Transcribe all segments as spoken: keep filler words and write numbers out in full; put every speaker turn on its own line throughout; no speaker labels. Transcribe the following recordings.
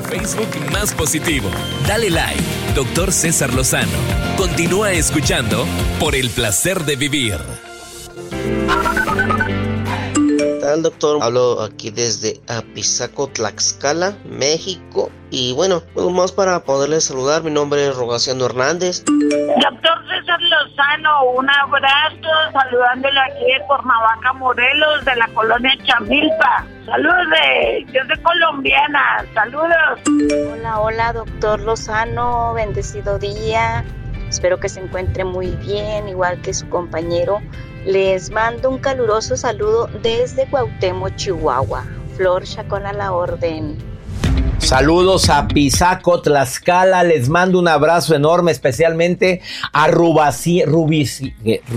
Facebook más positivo. Dale like, doctor César Lozano. Continúa escuchando Por el Placer de Vivir.
¿Qué tal, doctor? Hablo aquí desde Apizaco, Tlaxcala, México. Y bueno, pues más para poderles saludar, mi nombre es Rogaciano Hernández.
Doctor César Lozano, un abrazo, saludándole aquí de Cuernavaca, Morelos, de la colonia Chamilpa. Saludos, de, yo soy colombiana, saludos.
Hola, hola, doctor Lozano, bendecido día. Espero que se encuentre muy bien, igual que su compañero. Les mando un caluroso saludo desde Cuauhtémoc, Chihuahua. Flor Chacón a la orden.
Saludos a Apizaco, Tlaxcala. Les mando un abrazo enorme, especialmente a Rubaci, Rubici,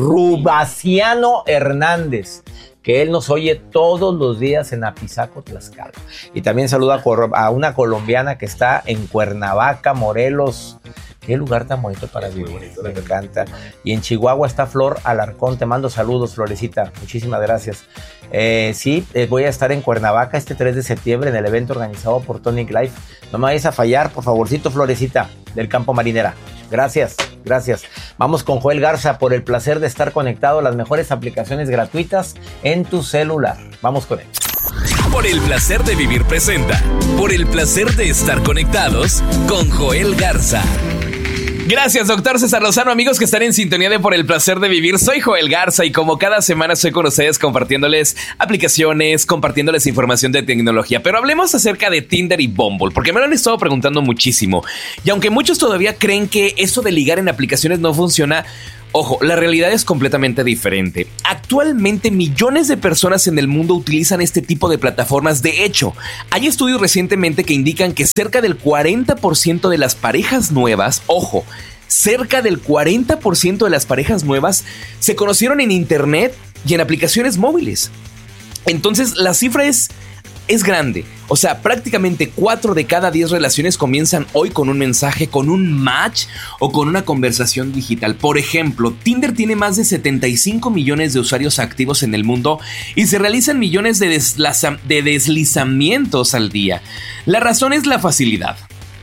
Rubaciano Hernández, que él nos oye todos los días en Apizaco, Tlaxcala. Y también saludo a, a una colombiana que está en Cuernavaca, Morelos. Qué lugar tan bonito para vivir, me encanta. Y en Chihuahua está Flor Alarcón, te mando saludos, Florecita, muchísimas gracias. Eh, sí, eh, voy a estar en Cuernavaca este tres de septiembre en el evento organizado por Tonic Life. No me vayas a fallar, por favorcito, Florecita, del Campo Marinera. Gracias, gracias. Vamos con Joel Garza, por el placer de estar conectado a las mejores aplicaciones gratuitas en tu celular. Vamos con él.
Por el Placer de Vivir presenta Por el Placer de Estar Conectados con Joel Garza. Gracias, doctor César Lozano, amigos que están en sintonía de Por el Placer de Vivir. Soy Joel Garza y como cada semana estoy con ustedes compartiéndoles aplicaciones, compartiéndoles información de tecnología. Pero hablemos acerca de Tinder y Bumble, porque me lo han estado preguntando muchísimo. Y aunque muchos todavía creen que eso de ligar en aplicaciones no funciona, ojo, la realidad es completamente diferente. Actualmente millones de personas en el mundo utilizan este tipo de plataformas. De hecho, hay estudios recientemente que indican que cerca del cuarenta por ciento de las parejas nuevas, ojo, cerca del cuarenta por ciento de las parejas nuevas se conocieron en internet y en aplicaciones móviles. Entonces, la cifra es... es grande. O sea, prácticamente cuatro de cada diez relaciones comienzan hoy con un mensaje, con un match o con una conversación digital. Por ejemplo, Tinder tiene más de setenta y cinco millones de usuarios activos en el mundo y se realizan millones de, deslaza- de deslizamientos al día. La razón es la facilidad.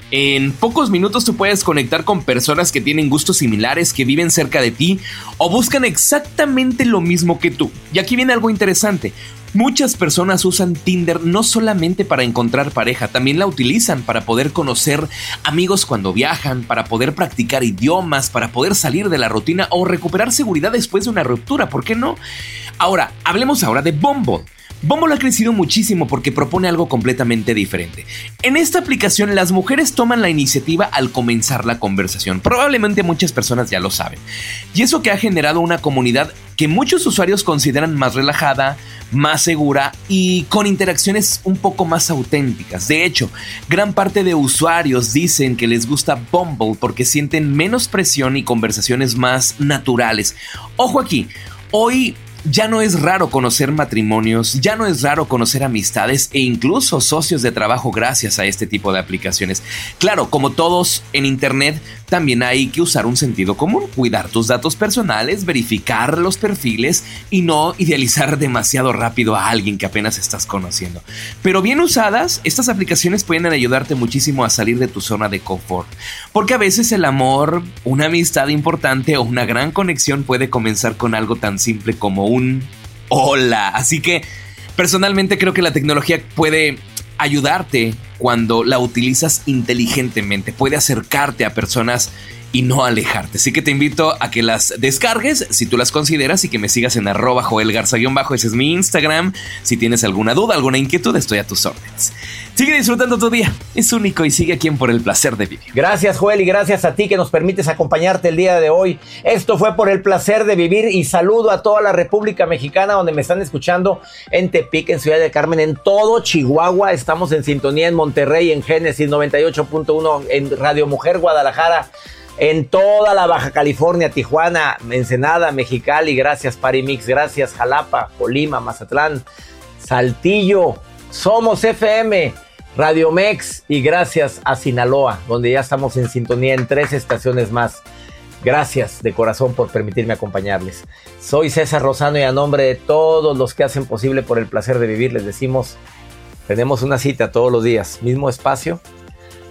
En pocos minutos tú puedes conectar con personas que tienen gustos similares, que viven cerca de ti o buscan exactamente lo mismo que tú. Y aquí viene algo interesante. Muchas personas usan Tinder no solamente para encontrar pareja, también la utilizan para poder conocer amigos cuando viajan, para poder practicar idiomas, para poder salir de la rutina o recuperar seguridad después de una ruptura, ¿por qué no? Ahora, hablemos ahora de Bumble. Bumble ha crecido muchísimo porque propone algo completamente diferente. En esta aplicación las mujeres toman la iniciativa al comenzar la conversación. Probablemente muchas personas ya lo saben. Y eso que ha generado una comunidad que muchos usuarios consideran más relajada, más segura y con interacciones un poco más auténticas. De hecho, gran parte de usuarios dicen que les gusta Bumble porque sienten menos presión y conversaciones más naturales. Ojo aquí, hoy ya no es raro conocer matrimonios, ya no es raro conocer amistades e incluso socios de trabajo gracias a este tipo de aplicaciones. Claro, como todos en internet, también hay que usar un sentido común, cuidar tus datos personales, verificar los perfiles y no idealizar demasiado rápido a alguien que apenas estás conociendo. Pero bien usadas, estas aplicaciones pueden ayudarte muchísimo a salir de tu zona de confort, porque a veces el amor, una amistad importante o una gran conexión puede comenzar con algo tan simple como un hola. Así que personalmente creo que la tecnología puede ayudarte cuando la utilizas inteligentemente, puede acercarte a personas y no alejarte. Así que te invito a que las descargues si tú las consideras y que me sigas en arroba Joel Garza-bajo. Ese es mi Instagram. Si tienes alguna duda, alguna inquietud, estoy a tus órdenes. Sigue disfrutando tu día, es único y sigue aquí en Por el Placer de Vivir.
Gracias, Joel, y gracias a ti que nos permites acompañarte el día de hoy. Esto fue Por el Placer de Vivir y saludo a toda la República Mexicana donde me están escuchando en Tepic, en Ciudad del Carmen, en todo Chihuahua. Estamos en sintonía en Monterrey, en Génesis noventa y ocho punto uno, en Radio Mujer Guadalajara, en toda la Baja California, Tijuana, Ensenada, Mexicali. Gracias, Parimix. Gracias, Jalapa, Colima, Mazatlán, Saltillo. Somos F M, Radio Mex, y gracias a Sinaloa, donde ya estamos en sintonía en tres estaciones más. Gracias de corazón por permitirme acompañarles. Soy César Lozano y a nombre de todos los que hacen posible Por el Placer de Vivir les decimos, tenemos una cita todos los días, mismo espacio,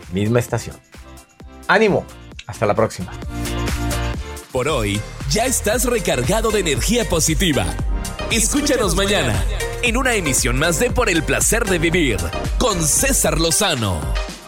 misma estación. ¡Ánimo! Hasta la próxima.
Por hoy, ya estás recargado de energía positiva. Escúchanos mañana en una emisión más de Por el Placer de Vivir con César Lozano.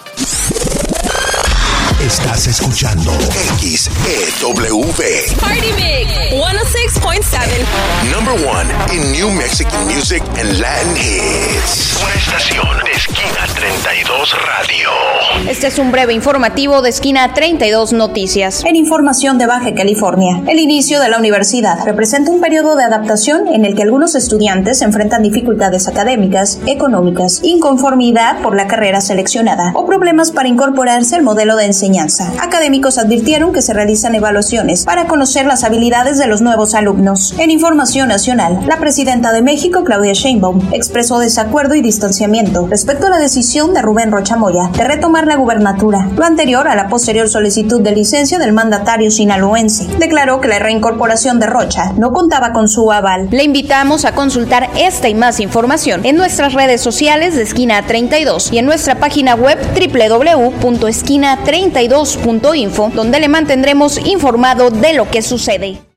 Estás escuchando X E W.
Party Mix ciento seis punto siete.
Number one in New Mexican music and Latin hits. Una estación de Esquina treinta y dos Radio.
Este es un breve informativo de Esquina treinta y dos Noticias.
En información de Baja California, el inicio de la universidad representa un periodo de adaptación en el que algunos estudiantes enfrentan dificultades académicas, económicas, inconformidad por la carrera seleccionada o problemas para incorporarse al modelo de enseñanza. Académicos advirtieron que se realizan evaluaciones para conocer las habilidades de los nuevos alumnos. En información nacional, la presidenta de México, Claudia Sheinbaum, expresó desacuerdo y distanciamiento respecto a la decisión de Rubén Rocha Moya de retomar la gubernatura, lo anterior a la posterior solicitud de licencia del mandatario sinaloense. Declaró que la reincorporación de Rocha no contaba con su aval.
Le invitamos a consultar esta y más información en nuestras redes sociales de Esquina treinta y dos y en nuestra página web doble u doble u doble u punto esquina treinta y dos punto info, donde le mantendremos informado de lo que sucede.